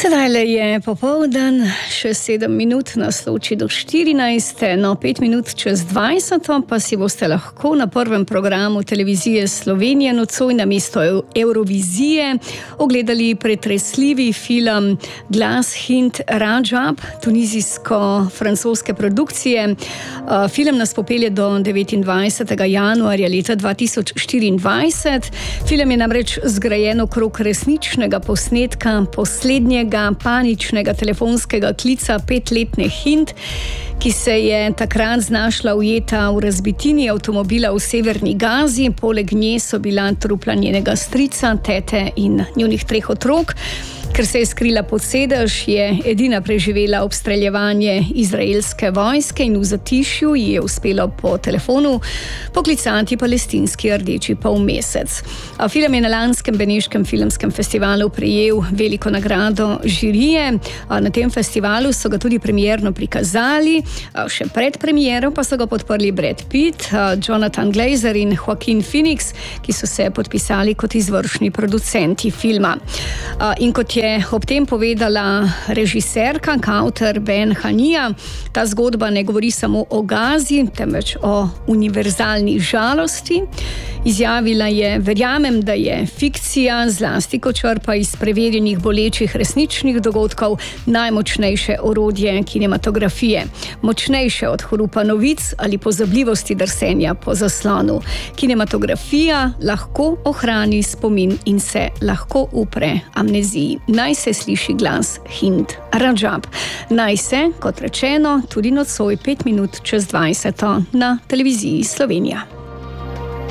Sedaj je popoldan, še 7 minut nas loči do 14, no 5 minut čez 20, pa si boste lahko na prvem programu televizije Slovenije nocoj na mesto Eurovizije ogledali pretresljivi film Glas Hind Rajab, tunizijsko-francoske produkcije. Film nas popelje do 29. januarja leta 2024. Film je namreč zgrajen okrog resničnega posnetka poslednjega paničnega telefonskega klica 5-letne Hind, ki se je takrat znašla ujeta v razbitini avtomobila v severni Gazi. Poleg nje so bila trupla njenega strica, tete in njunih 3 otrok. Ker se je skrila pod sedež, je edina preživela obstreljevanje izraelske vojske in v zatišju ji je uspelo po telefonu poklicati palestinski rdeči polmesec. Film je na lanskem Beneškem filmskem festivalu prejel veliko nagrado žirije. Na tem festivalu so ga tudi premierno prikazali, še pred premiero pa so ga podprli Brad Pitt, Jonathan Glazer in Joaquin Phoenix, ki so se podpisali kot izvršni producenti filma. In kot je ob tem povedala režiserka, kavter Ben Hanija, ta zgodba ne govori samo o Gazi, temveč o univerzalni žalosti. Izjavila je: verjamem, da je fikcija, zlasti ko črpa iz preverjenih bolečih resničnih dogodkov, najmočnejše orodje kinematografije. Močnejše od hrupa novic ali pozabljivosti drsenja po zaslonu. Kinematografija lahko ohrani spomin in se lahko upre amneziji. Naj se sliši glas Hind Rajab. Naj se, kot rečeno, tudi nocoj 5 minut čez 20 na televiziji Slovenija.